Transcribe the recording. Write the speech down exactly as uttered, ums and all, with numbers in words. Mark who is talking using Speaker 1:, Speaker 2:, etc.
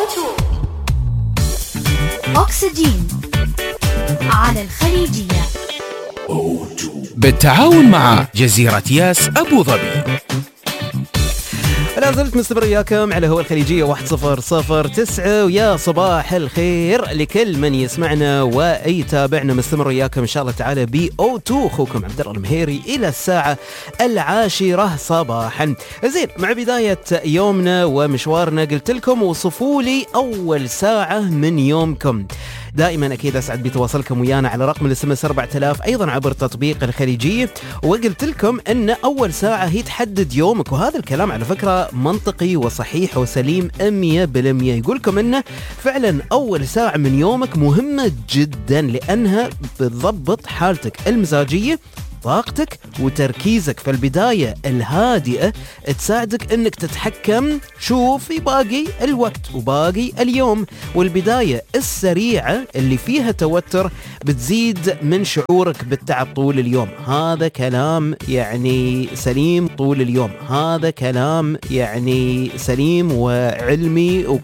Speaker 1: أكسجين على الخليجية
Speaker 2: بالتعاون مع جزيرة ياس أبو ظبي.
Speaker 3: لا زلت مستمر وياكم على هو الخليجية واحد صفر صفر تسعة، ويا صباح الخير لكل من يسمعنا ويتابعنا. مستمر وياكم إن شاء الله تعالى بي أو تو، أخوكم عبد الله المهيري إلى الساعة العاشرة صباحا. زين، مع بداية يومنا ومشوارنا قلت لكم وصفوا لي أول ساعة من يومكم. دائما أكيد أسعد بتواصلكم ويانا على رقم الاس ام اس أربعة آلاف، أيضا عبر تطبيق الخليجية. وقلت لكم أن أول ساعة هي تحدد يومك، وهذا الكلام على فكرة منطقي وصحيح وسليم مية بالمية. يقولكم أنه فعلا أول ساعة من يومك مهمة جدا، لأنها بتضبط حالتك المزاجية، طاقتك وتركيزك. فالبداية الهادئة تساعدك انك تتحكم شو في باقي الوقت وباقي اليوم، والبداية السريعة اللي فيها توتر بتزيد من شعورك بالتعب طول اليوم. هذا كلام يعني سليم طول اليوم، هذا كلام يعني سليم وعلمي